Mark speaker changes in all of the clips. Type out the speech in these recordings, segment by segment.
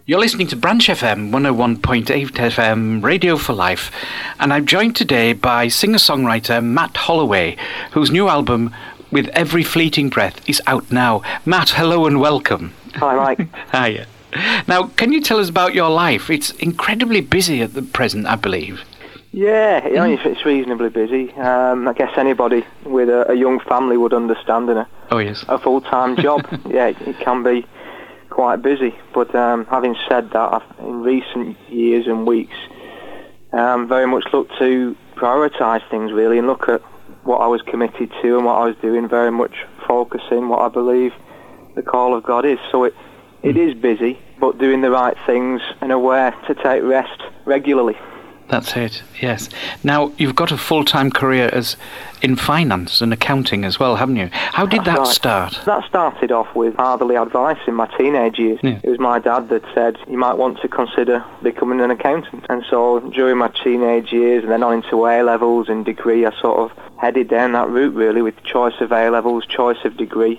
Speaker 1: You're listening to Branch FM 101.8 FM, Radio for Life, and I'm joined today by singer-songwriter Matt Holloway, whose new album, With Every Fleeting Breath, is out now. Matt, hello and welcome.
Speaker 2: Hi, Mike.
Speaker 1: Hiya. Now, can you tell us about your life? It's incredibly busy at the present, I believe.
Speaker 2: Yeah, it's reasonably busy. I guess anybody with a young family would understand in a full-time job. Yeah, it can be quite busy, but having said that, in recent years and weeks, very much look to prioritise things really and look at what I was committed to and what I was doing, very much focusing what I believe the call of God is. So it is busy, but doing the right things and aware to take rest regularly.
Speaker 1: That's it, yes. Now, you've got a full-time career in finance and accounting as well, haven't you? How did that start?
Speaker 2: That started off with fatherly advice in my teenage years. Yeah. It was my dad that said, you might want to consider becoming an accountant. And so during my teenage years and then on into A-levels and degree, I sort of headed down that route really with choice of A-levels, choice of degree,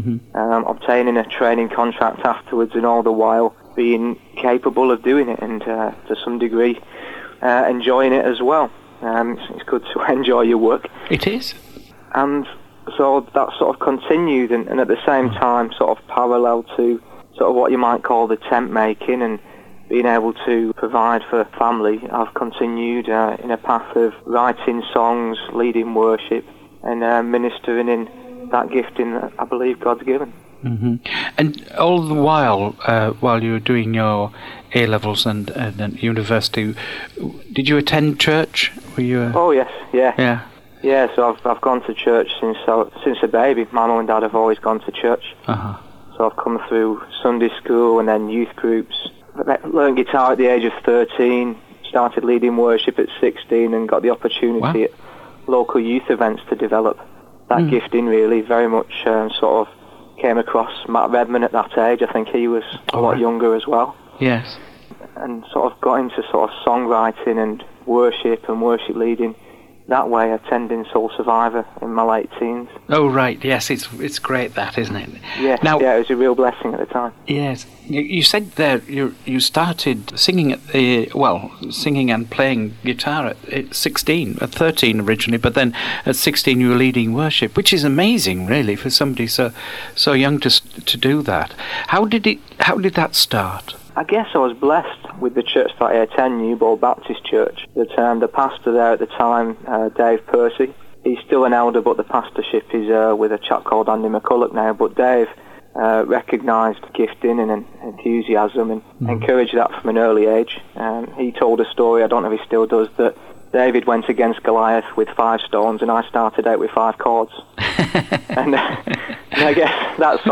Speaker 2: obtaining a training contract afterwards, and all the while being capable of doing it and to some degree enjoying it as well. It's good to enjoy your work.
Speaker 1: It is.
Speaker 2: And so that sort of continued, and at the same time sort of parallel to sort of what you might call the tent making and being able to provide for family, I've continued in a path of writing songs, leading worship, and ministering in that gifting that I believe God's given.
Speaker 1: Mm-hmm. And all the while you were doing your A-levels and university, did you attend church? Were you?
Speaker 2: Oh yes, yeah. Yeah, so I've gone to church since a baby. My mum and dad have always gone to church.
Speaker 1: Uh-huh.
Speaker 2: So I've come through Sunday school and then youth groups. I learned guitar at the age of 13, started leading worship at 16, and got the opportunity at local youth events to develop that gifting really, very much sort of came across Matt Redman at that age. I think he was a lot younger as well.
Speaker 1: Yes.
Speaker 2: And sort of got into sort of songwriting and worship leading that way, attending Soul Survivor in my late teens.
Speaker 1: Oh, right. Yes, it's great that, isn't it?
Speaker 2: Yeah, it was a real blessing at the time.
Speaker 1: Yes. You said there you started singing singing and playing guitar at 16, at 13 originally, but then at 16 you were leading worship, which is amazing, really, for somebody so young to do that. How did that start?
Speaker 2: I guess I was blessed with the church that I attend, Newbold Baptist Church. The pastor there at the time, Dave Percy, he's still an elder, but the pastorship is with a chap called Andy McCulloch now. But Dave recognised gifting and enthusiasm and encouraged that from an early age. He told a story, I don't know if he still does, that David went against Goliath with 5 stones and I started out with 5 chords. and I guess that's